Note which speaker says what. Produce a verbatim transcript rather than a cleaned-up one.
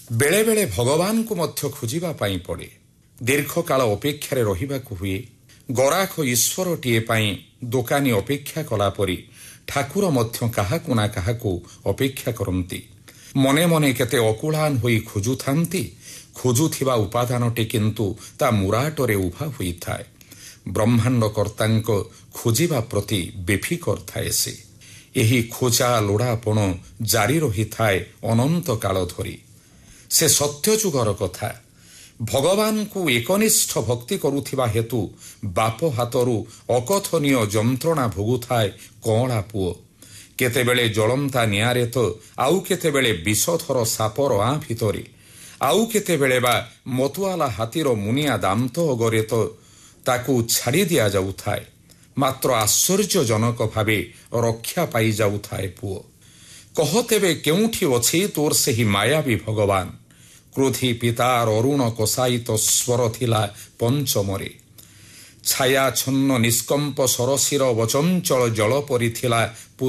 Speaker 1: बेले बेले भगवान को मध्य खोजिबा पाई पड़े। दीर्घ काल अपेक्षारे रहिबाकु हुए। गराख ईश्वरटीए पाई दोकानी अपेक्षा कला परी ठाकुर मध्य काहाकु ना काहाकु अपेक्षा करंती। मने मने केते अकुलान होई खोजुथांती। खोजुथिबा उपादानटी किंतु ता मुराटरे उभा होई थाए। ब्रह्मांड कर्तांक खोजिबा प्रति बेफिकर थाए से। एही खोजा लोड़ापण जारी रही थाए अनंत काल धरी। से सत्यजुगर कथा। भगवान को एकनिष्ठ भक्ति करुथिबा हेतु बाप हातरू अकथनीय जंत्रणा भोगुथाए कअला पुओ। केतेबेले जलंता नियारे तो आउ केतेबेले विषधर सापर आँ भितरे आउ केतेबेले बा मतुआला हातीर मुनिया दांत अगरे तो ताकू छाड़ी दिया जाउथाए। मात्र आश्चर्यजनक भावे रक्षा पाई जाउथाए पुओ। कह तेबे केउठी अछि तोर सेही मायावी भगवान। क्रोधी पितार अरुण कसायित स्वर थिला पंचमरे। छाया छन्न निष्कंप सरसीर वचंचल जल परी थिला